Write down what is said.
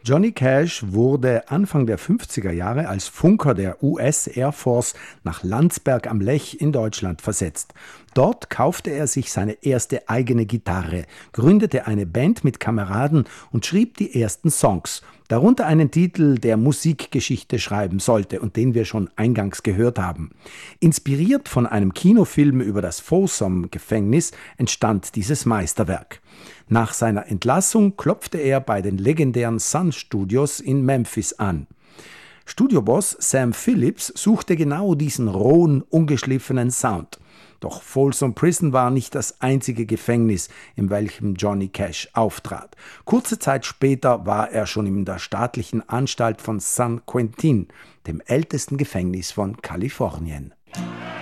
Johnny Cash wurde Anfang der 50er Jahre als Funker der US Air Force nach Landsberg am Lech in Deutschland versetzt. Dort kaufte er sich seine erste eigene Gitarre, gründete eine Band mit Kameraden und schrieb die ersten Songs, darunter einen Titel, der Musikgeschichte schreiben sollte und den wir schon eingangs gehört haben. Inspiriert von einem Kinofilm über das Folsom-Gefängnis entstand dieses Meisterwerk. Nach seiner Entlassung klopfte er bei den legendären Sun Studios in Memphis an. Studioboss Sam Phillips suchte genau diesen rohen, ungeschliffenen Sound. Doch Folsom Prison war nicht das einzige Gefängnis, in welchem Johnny Cash auftrat. Kurze Zeit später war er schon in der staatlichen Anstalt von San Quentin, dem ältesten Gefängnis von Kalifornien.